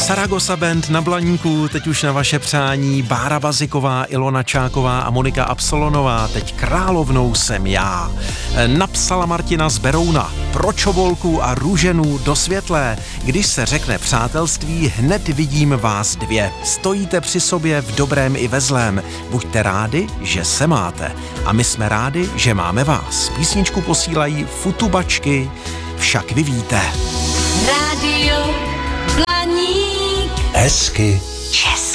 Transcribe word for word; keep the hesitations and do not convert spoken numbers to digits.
Saragossa Band na Blaníku, teď už na vaše přání. Bára Baziková, Ilona Čáková a Monika Absolonová, teď královnou jsem já. Napsala Martina z Berouna. Pro Čobolku a Růženu do Světlé. Když se řekne přátelství, hned vidím vás dvě. Stojíte při sobě v dobrém i ve zlém. Buďte rádi, že se máte. A my jsme rádi, že máme vás. Písničku posílají Futubačky, však vy víte. Rádio Blaník. Hezky Česky.